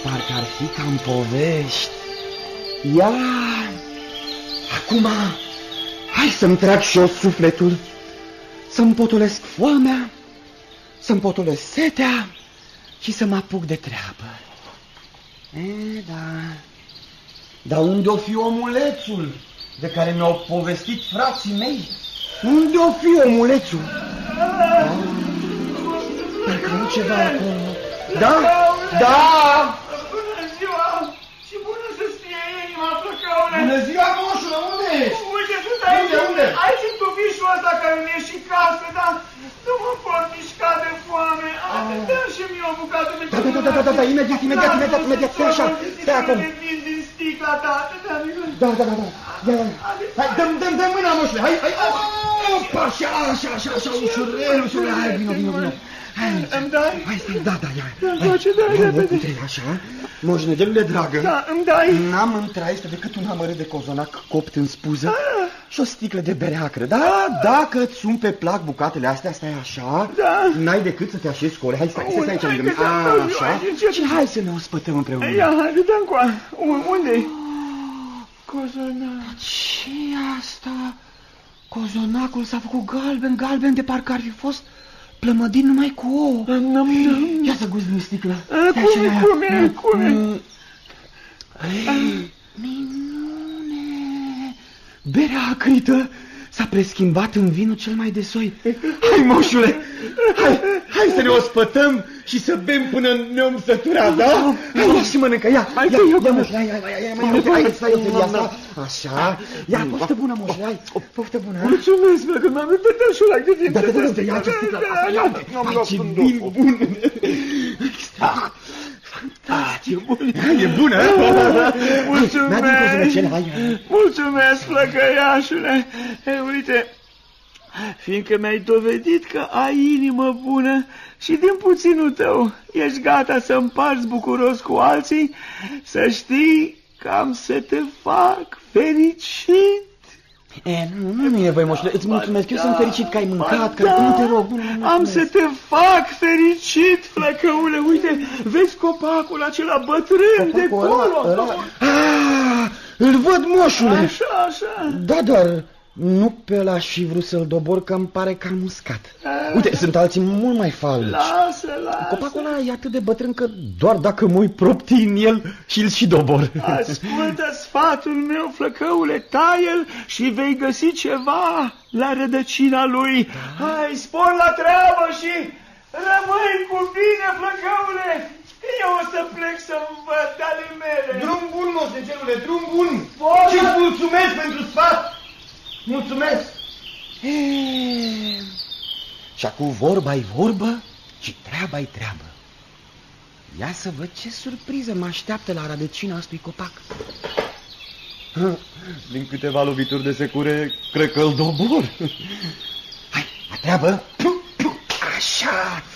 parcă ar fi ca în povești. Ia, acum, hai să-mi trag și eu sufletul, să-mi potolesc foamea, să-mi potolesc setea și să mă apuc de treabă. Da. Dar unde o fi omulețul de care mi-au povestit frații mei? Unde o fi omulețul? Parcă nu ceva acolo. Da? Da! Bună ziua! Și bună să-ți fie inima, Flăcăule! Bună ziua, moșule, unde ești? Uite, sunt aici, Unde? aici în tufișul ăsta care mi-e și casă, dar nu mă pot mișca de foame. Dă-mi și mie o bucată de căpătărat. Da, imediat, stai așa, stai acum. De vin din sticla ta, Da. Hai, dă-mi mâna, moșule, hai. Opa, așa, ușurel, hai, vino. Îmi dai? Hai, stai, da, ia. Dai repede. Așa, moșnegelule dragă. Da, îmi dai. N-am în trai este decât un amărât de cozonac copt în spuză și o sticlă de bere acră. Da, dacă îți sunt pe plac bucatele astea, stai așa, n-ai decât să te așezi cu hai, stai aici lângă mine. Așa, și hai să ne ospătăm împreună. Ia, dă-mi coa. Unde-i? Cozonac. Ce-i asta? Cozonacul s-a făcut galben, de parcă ar fi fost plămădit numai cu ouă. Ia să guzi din sticlă. Cum e? Minune! Berea acrită s-a preschimbat în vinul cel mai de soi. Hai, moșule! Hai să ne ospătăm și să bem până ne-om sătura, da? Hai și mănâncă, ia, moșule, hai, stai eu asta. Așa, ia, poftă bună, moșule, hai, poftă bună. Mulțumesc, că m-am uitat și ăla de vin. Da, ia ce sticlă, ia, ce vin bun. Fantastic, e bună. Mulțumesc, flăcăiașule. Uite, fiindcă mi-ai dovedit că ai inimă bună și din puținul tău ești gata să împarți bucuros cu alții, să știi că am să te fac fericit. Nu e nevoie, moșule, îți mulțumesc, eu sunt fericit că ai mâncat, că nu te rog. Am să te fac fericit, Flăcăule, uite, vezi copacul acela bătrân de acolo? Îl văd, moșule. Așa. Da, dar nu pe ăla și vrut să-l dobor, că îmi pare că am muscat. Uite, sunt alții mult mai falnici. Lasă. Copacul ăla e atât de bătrân că doar dacă mă uit proptii în el și-l și dobor. Ascultă sfatul meu, Flăcăule, taie-l și vei găsi ceva la rădăcina lui. Hai, spor la treabă și rămâi cu bine, Flăcăule. Eu o să plec să-mi văd ale mele. Drum bun, moșnegelule, drum bun. Și-ți mulțumesc pentru sfat. Mulțumesc! Și acum vorba-i vorbă și treaba-i treabă. Ia să văd ce surpriză mă așteaptă la rădăcina astui copac. Din câteva lovituri de secure, cred că îl dobor. Hai, la treabă! Așa!